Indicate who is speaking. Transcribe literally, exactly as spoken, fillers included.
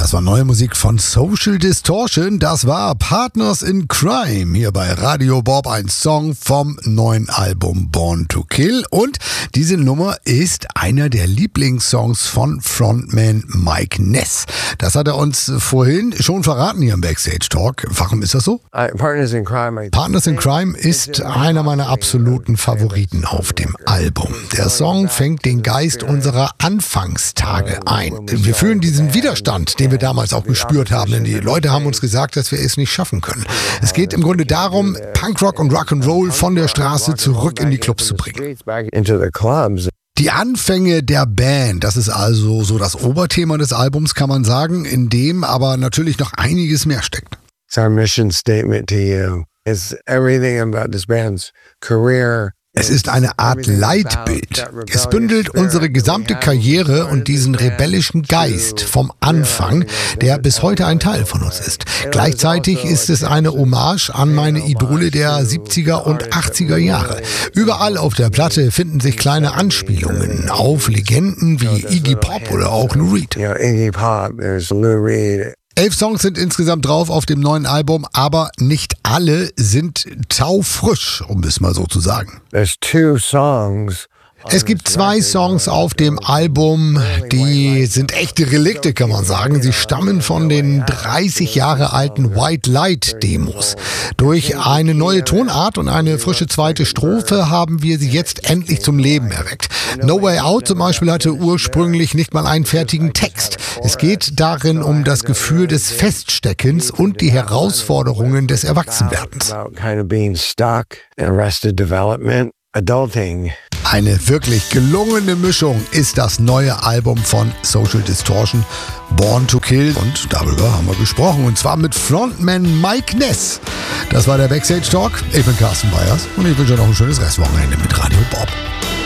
Speaker 1: Das war neue Musik von Social Distortion. Das war Partners in Crime hier bei Radio Bob. Ein Song vom neuen Album Born to Kill. Und diese Nummer ist einer der Lieblingssongs von Frontman Mike Ness. Das hat er uns vorhin schon verraten hier im Backstage Talk. Warum ist das so?
Speaker 2: Partners in Crime.
Speaker 1: Partners in Crime ist einer meiner absoluten Favoriten auf dem Album. Der Song fängt den Geist unserer Anfangstage ein. Wir fühlen diesen Widerstand, den wir damals auch gespürt haben, denn die Leute haben uns gesagt, dass wir es nicht schaffen können. Es geht im Grunde darum, Punkrock und Rock'n'Roll von der Straße zurück in die Clubs zu bringen. Die Anfänge der Band, das ist also so das Oberthema des Albums, kann man sagen, in dem aber natürlich noch einiges mehr steckt.
Speaker 2: It's our mission statement to you. It's everything about this band's career.
Speaker 1: Es ist eine Art Leitbild. Es bündelt unsere gesamte Karriere und diesen rebellischen Geist vom Anfang, der bis heute ein Teil von uns ist. Gleichzeitig ist es eine Hommage an meine Idole der siebziger und achtziger Jahre. Überall auf der Platte finden sich kleine Anspielungen auf Legenden wie Iggy Pop oder auch Lou Reed. Elf Songs sind insgesamt drauf auf dem neuen Album, aber nicht alle sind taufrisch, um es mal so zu sagen.
Speaker 2: There's two songs.
Speaker 1: Es gibt zwei Songs auf dem Album, die sind echte Relikte, kann man sagen. Sie stammen von den dreißig Jahre alten White Light Demos. Durch eine neue Tonart und eine frische zweite Strophe haben wir sie jetzt endlich zum Leben erweckt. No Way Out zum Beispiel hatte ursprünglich nicht mal einen fertigen Text. Es geht darin um das Gefühl des Feststeckens und die Herausforderungen des Erwachsenwerdens.
Speaker 2: Adulting.
Speaker 1: Eine wirklich gelungene Mischung ist das neue Album von Social Distortion, Born to Kill. Und darüber haben wir gesprochen. Und zwar mit Frontman Mike Ness. Das war der Backstage Talk. Ich bin Carsten Weyers und ich wünsche noch ein schönes Restwochenende mit Radio Bob.